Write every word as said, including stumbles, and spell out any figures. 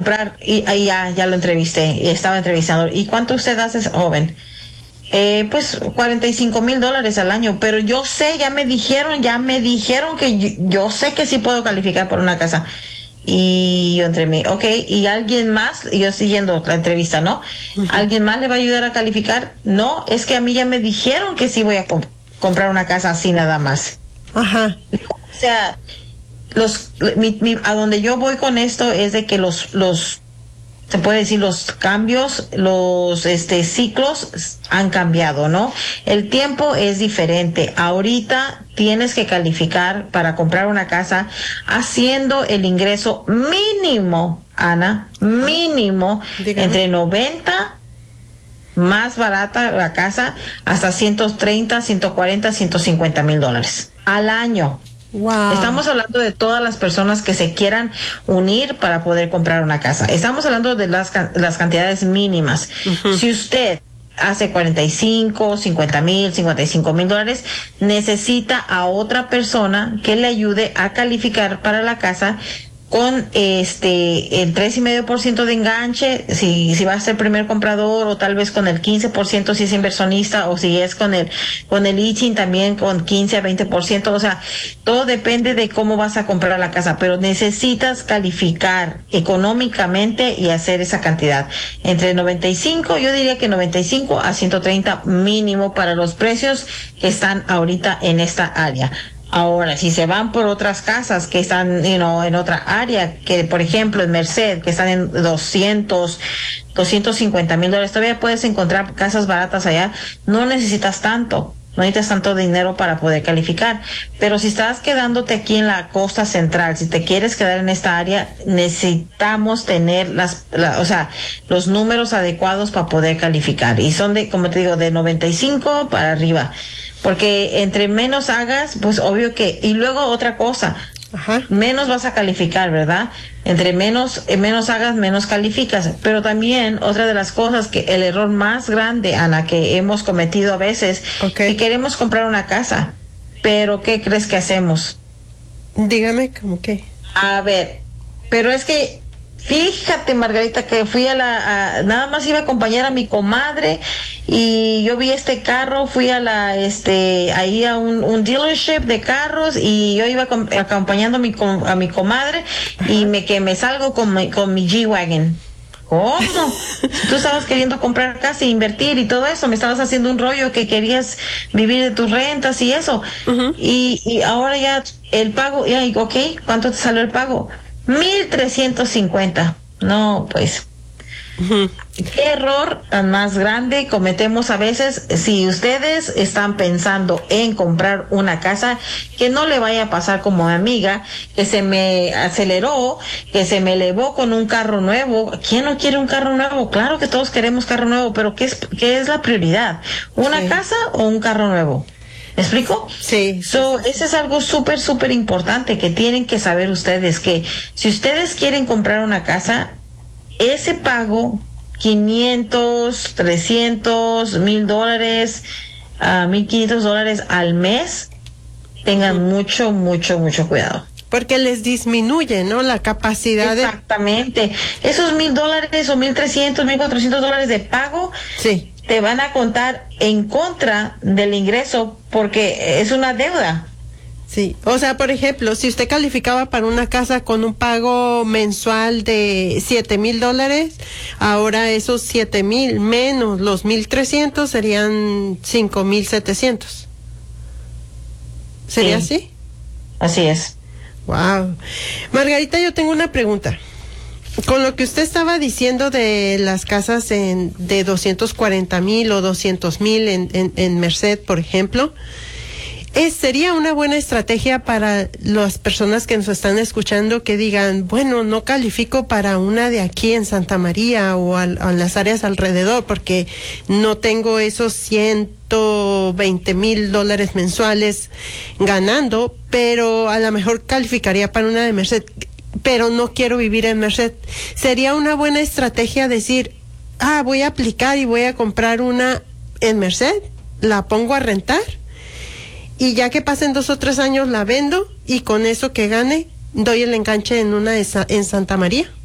comprar, y ahí ya, ya lo entrevisté, y estaba entrevistando. ¿Y cuánto usted hace, joven? Eh, pues cuarenta y cinco mil dólares al año, pero yo sé, ya me dijeron, ya me dijeron que yo, yo sé que sí puedo calificar por una casa. Y yo entre mí, ok, y alguien más, y yo siguiendo la entrevista, ¿no? Uh-huh. ¿Alguien más le va a ayudar a calificar? No, es que a mí ya me dijeron que sí voy a comp- comprar una casa así nada más. Ajá. O sea, los, mi, mi, a donde yo voy con esto es de que los, los, se puede decir los cambios, los este ciclos han cambiado, ¿no? El tiempo es diferente. Ahorita tienes que calificar para comprar una casa haciendo el ingreso mínimo, Ana, mínimo, Dígame. entre noventa, más barata la casa, hasta ciento treinta, ciento cuarenta, ciento cincuenta mil dólares al año. Wow. Estamos hablando de todas las personas que se quieran unir para poder comprar una casa. Estamos hablando de las, las cantidades mínimas. Uh-huh. Si usted hace cuarenta y cinco, cincuenta mil, cincuenta y cinco mil dólares, necesita a otra persona que le ayude a calificar para la casa con este el tres y medio por ciento de enganche, si si va a ser primer comprador, o tal vez con el quince por ciento si es inversionista, o si es con el con el I T I N también con quince a veinte por ciento. O sea, todo depende de cómo vas a comprar la casa, pero necesitas calificar económicamente y hacer esa cantidad entre noventa y cinco, yo diría que noventa y cinco a ciento treinta mínimo para los precios que están ahorita en esta área. Ahora, si se van por otras casas que están, you know, en otra área, que por ejemplo en Merced, que están en doscientos, doscientos cincuenta mil dólares, todavía puedes encontrar casas baratas allá. No necesitas tanto, no necesitas tanto dinero para poder calificar. Pero si estás quedándote aquí en la costa central, si te quieres quedar en esta área, necesitamos tener las, la, o sea, los números adecuados para poder calificar. Y son de, como te digo, de noventa y cinco para arriba. Porque entre menos hagas, pues obvio que, y luego otra cosa, Ajá. menos vas a calificar, ¿verdad? Entre menos, menos hagas, menos calificas. Pero también otra de las cosas que el error más grande, Ana, que hemos cometido a veces, okay. que queremos comprar una casa, pero ¿qué crees que hacemos? Dígame, ¿cómo qué? A ver, pero es que fíjate, Margarita, que fui a la, a, nada más iba a acompañar a mi comadre y yo vi este carro, fui a la, este, ahí a un, un dealership de carros y yo iba com, acompañando a mi, a mi comadre y me, que me salgo con mi, con mi G-Wagon. ¿Cómo? Tú estabas queriendo comprar casa e invertir y todo eso, me estabas haciendo un rollo que querías vivir de tus rentas y eso. Uh-huh. Y, y ahora ya el pago, ya, ok, ¿cuánto te salió el pago? mil trescientos cincuenta. No, pues. Uh-huh. ¿Qué error tan más grande cometemos a veces? Si ustedes están pensando en comprar una casa, que no le vaya a pasar como a mi amiga, que se me aceleró, que se me elevó con un carro nuevo. ¿Quién no quiere un carro nuevo? Claro que todos queremos carro nuevo, pero ¿qué es, qué es la prioridad? ¿Una sí. casa o un carro nuevo? ¿Me explico? Sí. So, eso es algo súper, súper importante que tienen que saber ustedes, que si ustedes quieren comprar una casa, ese pago, quinientos, trescientos, mil dólares, uh, mil quinientos dólares al mes, tengan mucho, mucho, mucho cuidado. Porque les disminuye, ¿no? La capacidad de... Exactamente. Esos mil dólares o mil trescientos, mil cuatrocientos dólares de pago... Sí. te van a contar en contra del ingreso porque es una deuda. Sí, o sea, por ejemplo, si usted calificaba para una casa con un pago mensual de siete mil dólares, ahora esos siete mil menos los mil trescientos serían cinco mil setecientos. ¿Sería sí. así? Así es. Wow. Margarita, yo tengo una pregunta. Con lo que usted estaba diciendo de las casas en, de doscientos cuarenta mil o doscientos mil en, en, en Merced, por ejemplo, es, sería una buena estrategia para las personas que nos están escuchando que digan, bueno, no califico para una de aquí en Santa María o a, a las áreas alrededor porque no tengo esos ciento veinte mil dólares mensuales ganando, pero a lo mejor calificaría para una de Merced, pero no quiero vivir en Merced. Sería una buena estrategia decir, ah, voy a aplicar y voy a comprar una en Merced, la pongo a rentar y ya que pasen dos o tres años la vendo y con eso que gane doy el enganche en una de sa- en Santa María.